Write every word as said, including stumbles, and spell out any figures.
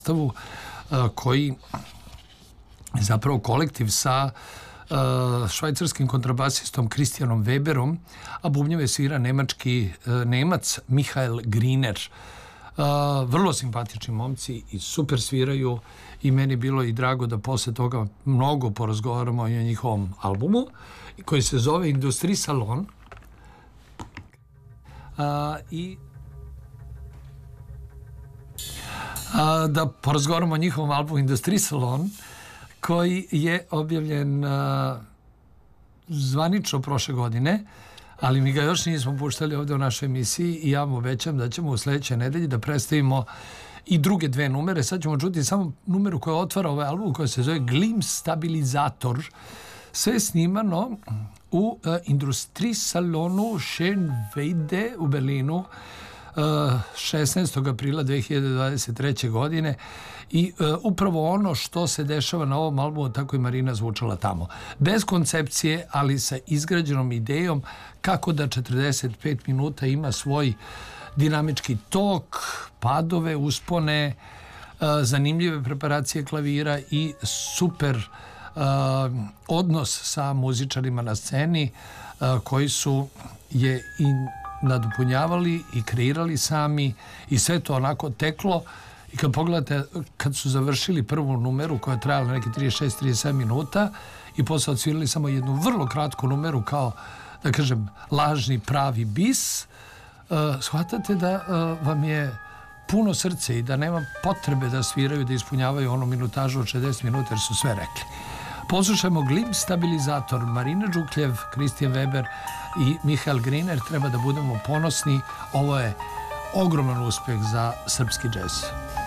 sastavu koji je zapravo kolektiv sa švajcarskim kontrabasistom Christianom Weberom, a bubnjeve svira nemački Nemac Michael Griner. Vrlo simpatični momci i super sviraju i meni bilo i drago da posle toga mnogo porazgovaramo o njihovom albumu koji se zove Industrie Salon i A, da porazgovaramo o njihovom albumu Industrie Salon koji je objavljen a, zvanično prošle godine, ali mi ga još nismo puštali ovde u našoj emisiji i ja vam obećam da ćemo u sledećoj nedelji da predstavimo i druge dve numere. Sad ćemo čuti samo numeru koja otvara ovaj album, koja se zove Glimmstabilisator. Sve je snimano u a, Industrie Salonu Schönweide u Berlinu šesnaestog aprila dve hiljade dvadeset treće. godine i uh, upravo ono što se dešava na ovom albumu, tako i Marina zvučala tamo. Bez koncepcije, ali sa izgrađenom idejom kako da četrdeset pet minuta ima svoj dinamički tok, padove, uspone, uh, zanimljive preparacije klavira i super uh, odnos sa muzičarima na sceni uh, koji su je i nadopunjavali i kreirali sami i sve to onako teklo i kad pogledate, kad su završili prvu numeru koja je trajala neke trideset šest trideset sedam minuta i posle odsvirali samo jednu vrlo kratku numeru kao, da kažem, lažni pravi bis, uh, shvatate da uh, vam je puno srce i da nema potrebe da sviraju, da ispunjavaju onu minutažu od šezdeset minuta jer su sve rekli. Poslušajmo Glimmstabilisator, Marina Đukljev, Christian Weber i Michael Griner. Treba da budemo ponosni. Ovo je ogroman uspeh za srpski džez.